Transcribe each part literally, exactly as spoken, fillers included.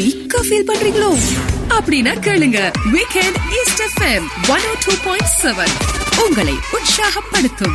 வீக்கா ஃபீல் பண்றீங்களோ? அப்படின்னா கேளுங்க வீக்கெண்ட் ஈஸ்ட் எஃப்எம் ஒன் ஓ டூ பாயிண்ட் செவன் உங்களை உற்சாகப்படுத்தும்.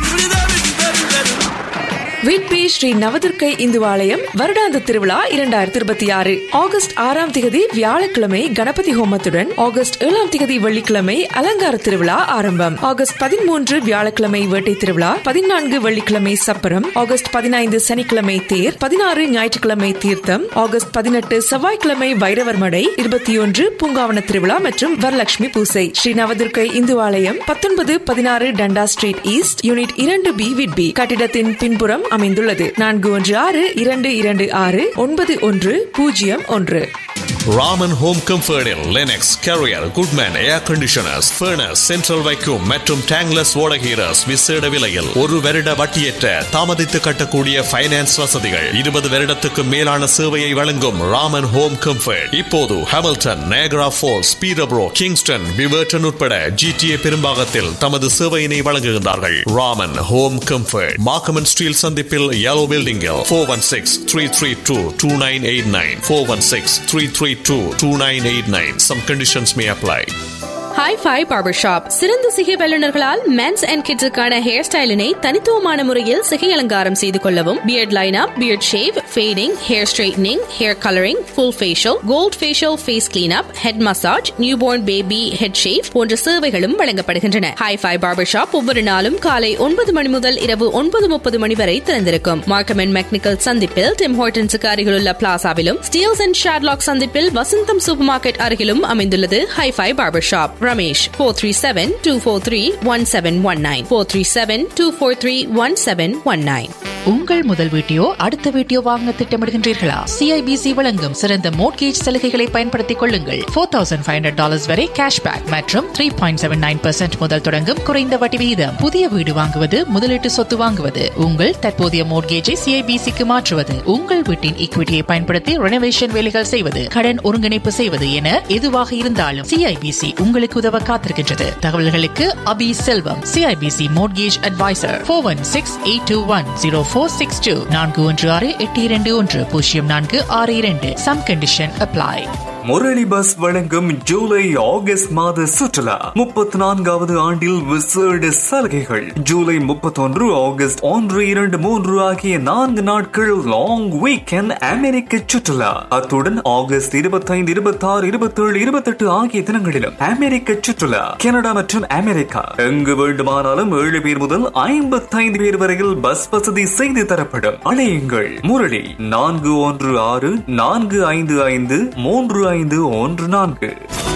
விட்பி ஸ்ரீ நவதுர்க்கை இந்து ஆலயம் வருடாந்த திருவிழா இரண்டாயிரத்தி இருபத்தி ஆறு ஆகஸ்ட் ஆறாம் திகதி வியாழக்கிழமை கணபதி ஹோமத்துடன், ஆகஸ்ட் ஏழாம் திகதி வெள்ளிக்கிழமை அலங்கார திருவிழா ஆரம்பம். ஆகஸ்ட் பதிமூன்று வியாழக்கிழமை வேட்டை திருவிழா, பதினான்கு வெள்ளிக்கிழமை சப்பரம், ஆகஸ்ட் பதினைந்து சனிக்கிழமை தேர், பதினாறு ஞாயிற்றுக்கிழமை தீர்த்தம், ஆகஸ்ட் பதினெட்டு செவ்வாய்க்கிழமை வைரவர் மடை, இருபத்தி ஒன்று பூங்காவன திருவிழா மற்றும் வரலட்சுமி பூசை. ஸ்ரீ நவதுர்க்கை இந்து ஆலயம் பத்தொன்பது பதினாறு டண்டா ஸ்ட்ரீட் ஈஸ்ட், யூனிட் இரண்டு பி, விட்பி. கட்டிடத்தின் பின்புறம் அமைந்துள்ளது. நான்கு ஒன்று ஆறு இரண்டு இரண்டு ஆறு ஒன்பது ஒன்று பூஜ்ஜியம் ஒன்று. Raman home கம்ஃபர்டில் Linux, carrier, Goodman ஏர் கண்டிஷனர்ஸ், ஃபர்னஸ், சென்ட்ரல் வைக்யூம் மற்றும் டேங்லஸ் ஓடகீரஸ் விசேட விலையில் ஒரு வருட வட்டியற்ற தாமதித்து கட்டக்கூடிய பைனான்ஸ் வசதிகள். இருபது வருடத்துக்கு மேலான சேவையை வழங்கும் ராமன் ஹோம் கம்ஃபர்ட் இப்போது ஹாமில்டன், நைகரா ஃபால்ஸ், பீரப்ரோ, கிங்ஸ்டன், விவர்டன் உட்பட ஜிடிஏ பெரும்பாகத்தில் தமது சேவையினை வழங்குகின்றார்கள். ராமன் ஹோம் கம்ஃபர்ட் மார்க்கமன் ஸ்டீல் சந்திப்பில் yellow பில்டிங்கில் four one six three three two two nine eight nine four one six three three two two nine eight nine. Some conditions may apply. Hi-Fi Barber Shop. சிறந்த சிகை வல்லுநர்களால் men's and கிட்ஸுக்கான hair ஸ்டைலினை தனித்துவமான முறையில் சிகை அலங்காரம் செய்து கொள்ளவும், beard lineup, beard shave, fading, hair straightening, hair colouring, full facial, gold facial, face cleanup, head massage, newborn baby head shave போன்ற சேவைகளும் வழங்கப்படுகின்றன. Hi-Fi Barber Shop ஒவ்வொரு நாளும் காலை ஒன்பது மணி முதல் இரவு ஒன்பது முப்பது மணி வரை திறந்திருக்கும். மார்க்கம் அண்ட் மெக்னிக்கல் சந்திப்பில் டிம் ஹார்டன்ஸுக்கு அருகிலுள்ள பிளாசாவிலும், ஸ்டீல்ஸ் அண்ட் ஷாட்லாக் சந்திப்பில் வசந்தம் சூப்பர் மார்க்கெட் அருகிலும் அமைந்துள்ளது Hi-Fi Barber Shop. Ramesh four three seven two four three one seven one nine four three seven two four three one seven one nine. உங்கள் முதல் வீட்டையோ அடுத்த வீட்டையோ வாங்க திட்டமிடுகின்றீர்களா? CIBC வழங்கும் சிறந்த மோட்கேஜ் சலுகைகளை பயன்படுத்திக் கொள்ளுங்கள். Four thousand five hundred dollars வரை கேஷ்பேக் மற்றும் three point seven nine percent முதல் தொடங்கும் குறைந்த வட்டி விகிதம். புதிய வீடு வாங்குவது, முதலீட்டு சொத்து வாங்குவது, உங்கள் தற்போதைய மோட்கேஜை சிஐபிசிக்கு மாற்றுவது, உங்கள் வீட்டின் ஈக்விட்டியை பயன்படுத்தி ரெனோவேஷன் வேலைகள் செய்வது, கடன் ஒருங்கிணைப்பு செய்வது என எதுவாக இருந்தாலும் சிஐபிசி உங்களுக்கு உதவ காத்திருக்கின்றது. தகவல்களுக்கு அபி செல்வம், CIBC mortgage advisor, four one six eight two one zero four six two நான்கு ஒன்று ஆறு எட்டு இரண்டு ஒன்று பூஜ்ஜியம் நான்கு ஆறு இரண்டு. Some condition apply. Murali bus வழங்கும் ஜூலை ஆகஸ்ட் மாத சுற்றுலா முப்பத்தி நான்காவது ஆண்டில் விசேட சலுகைகள். ஜூலை முப்பத்தி ஒன்று ஆகஸ்ட் ஒன்று இரண்டு மூன்று ஆகிய நான்கு நாட்கள் லாங் வீக்கெண்ட் அமெரிக்க சுற்றுலா. அத்துடன் ஆகஸ்ட் இருபத்தி ஐந்து இருபத்தி ஆறு இருபத்தி ஏழு இருபத்தி எட்டு ஆகிய தினங்களிலும் அமெரிக்க சுற்றுலா. கனடா மற்றும் அமெரிக்கா எங்கு வேண்டுமானாலும் ஏழு பேர் முதல் ஐம்பத்தி ஐந்து பேர் வரையில் பஸ் வசதி செய்து தரப்படும். அழையுங்கள் முரளி நான்கு ஒன்று ஆறு நான்கு ஐந்து ஐந்து மூன்று ஐந்து ஒன்று நான்கு.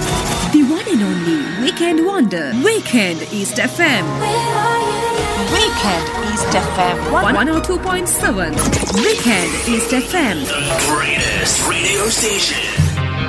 The one and only Weekend Wonder, Weekend East F M. Weekend East F M one oh two point seven. Weekend East F M. The greatest radio station.